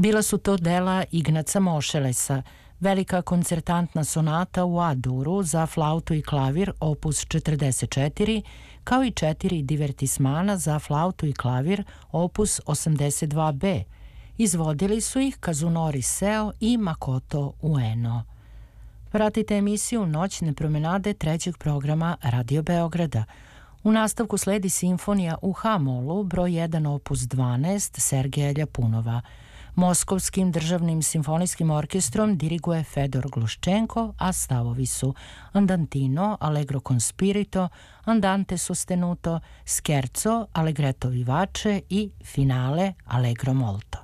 Bila su to dela Ignaca Mošelesa, velika koncertantna sonata u A-duru za flautu i klavir opus 44, kao i 4 divertismana za flautu i klavir opus 82b. Izvodili su ih Kazunori Seo i Makoto Ueno. Pratite emisiju Noćne promenade trećeg programa Radio Beograda. U nastavku sledi simfonija u H-molu, broj 1 opus 12 Sergeja Ljapunova. Moskovskim državnim simfonijskim orkestrom diriguje Fedor Gluščenko, a stavovi su Andantino, Allegro con spirito, Andante sostenuto, Scherzo, Allegretto vivace i Finale, Allegro molto.